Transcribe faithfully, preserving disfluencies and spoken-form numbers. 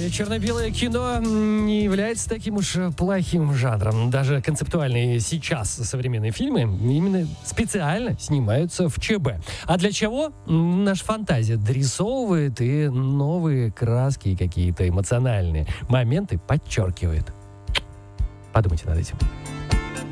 черно-белое кино не является таким уж плохим жанром. Даже концептуальные сейчас современные фильмы именно специально снимаются в ЧБ. А для чего? Наша фантазия дорисовывает и новые краски и какие-то эмоциональные моменты подчеркивает. Подумайте над этим.